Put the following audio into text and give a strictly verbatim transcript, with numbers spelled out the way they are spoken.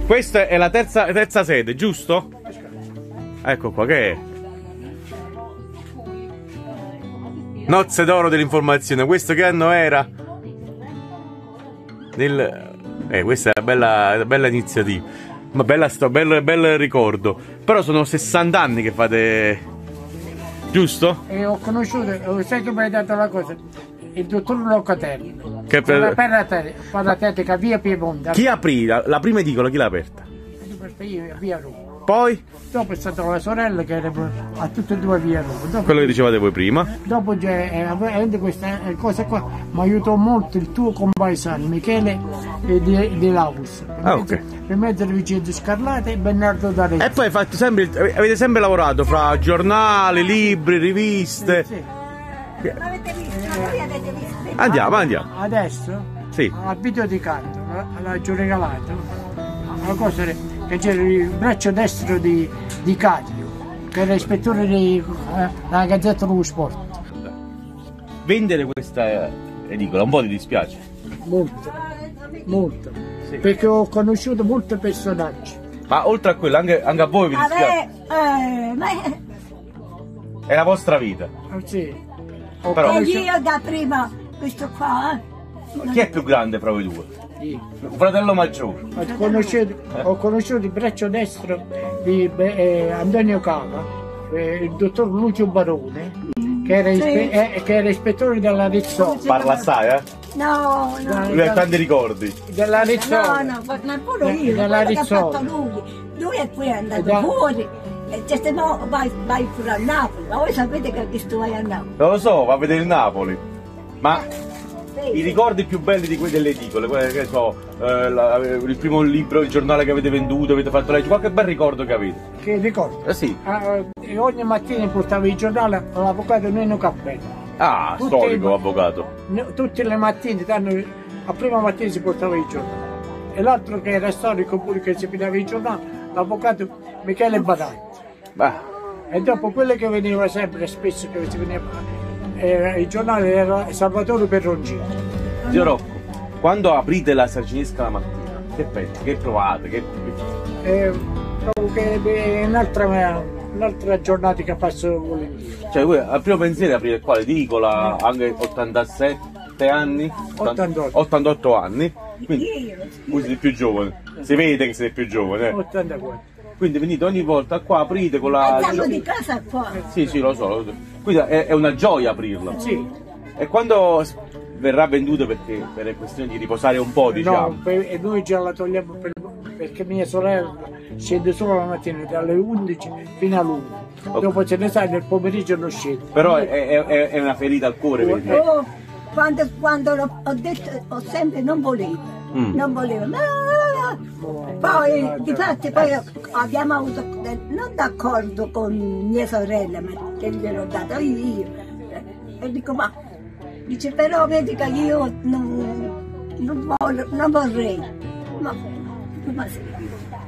Questa è la terza, terza sede, giusto? Ecco qua, che è? Nozze d'oro dell'informazione. Questo che anno era? Nel... Eh, questa è una bella, una bella iniziativa. Ma bella sto, bello, bello ricordo. Però sono sessanta anni che fate... Giusto? E ho conosciuto, sai che mi hai dato la cosa? Il dottor Locatelli. Che per... per la tetica via Piemonte. Chi aprì? La, la prima edicola chi l'ha aperta? Io, via Roma. Poi? Dopo è stata la sorella che era a tutte e due via Roma. Dopo, quello che dicevate voi prima. Dopo c'è eh, questa cosa qua mi aiutò molto il tuo compaesano Michele eh, di, di Laus. Ah, ok. Per mezzo di Vincenzo Scarlatti e Bernardo D'Arezzo. E poi fate sempre, avete sempre lavorato fra giornali, libri, riviste. Sì, sì. L'avete visto? Voi avete visto? Andiamo, andiamo. Adesso? Sì. Al video di canto, l'ha già regalato. La cosa è che c'era il braccio destro di, di Cadio, che era ispettore della eh, Gazzetta dello Sport. Vendere questa edicola un po' ti dispiace? Molto, molto. Sì. Perché ho conosciuto molti personaggi. Ma oltre a quello, anche, anche a voi vi dispiace? Vabbè, eh, ma È la vostra vita. Ah, sì. Ho Però- e conosciuto- io da prima, questo qua, eh? Chi è più grande fra voi due? Sì. Un fratello maggiore. Ho conosciuto, ho conosciuto il braccio destro di eh, Antonio Cava, eh, il dottor Lucio Barone, che era, ispe- eh, che era ispettore della Rizzoli. Parla assai, eh? No, no. Lui ha tanti ricordi. Della No, Rizzoli. no, ma ma pure io, Della quello che ha Rizzoli. fatto lui. Lui è poi andato Da- fuori. E se se no vai, vai pure a Napoli. Ma voi sapete che chi sto vai a Napoli? Non lo so, va a vedere il Napoli. Ma Sì. i ricordi più belli di quelle delle edicole, quelle che so, eh, la- il primo libro, il giornale che avete venduto, avete fatto leggere, qualche bel ricordo che avete? Che ricordo? Eh sì. Ah, e ogni mattina portava il giornale all'avvocato Nino Cappello. Ah, Tutti- storico avvocato. No, tutte le mattine, danno, a prima mattina si portava il giornale. E l'altro che era storico pure che si pigliava il giornale, l'avvocato Michele Badaglia. Beh, E dopo quello che veniva sempre, spesso che si veniva, eh, il giornale era Salvatore Perroncini. zio Rocco, quando aprite la Sarcinesca la mattina, che pensi? Che provate? Che... Eh, trovo che è un'altra, un'altra giornata che passo volentieri. Cioè, voi al primo pensiero di aprire qua l'edicola, anche ottantasette anni? ottantotto. ottantotto anni. Quindi, Io, voi siete più giovane. Si vede che siete più giovane. eh. ottantaquattro. Quindi venite ogni volta qua, aprite con la... andiamo di casa qua. Sì, sì, lo so. Lo so. Quindi è, è una gioia aprirla. Sì, E quando s- verrà venduta perché per questione di riposare un po', diciamo. no, per- e noi già la togliamo per- perché mia sorella scende solo la mattina dalle undici fino all'una. Ok. Dopo ce ne sai nel pomeriggio non scende. Però è, è- è- è una ferita al cuore, vedi? Oh, quando, quando l'ho- ho detto, ho sempre non volevo. Mm. Non volevo. Ma... Poi, difatti, poi abbiamo avuto del- non d'accordo con mia sorella, ma che gliel'ho dato io. E dico, ma dice, però vedi che io non, non, voglio, non vorrei. Ma, ma sì.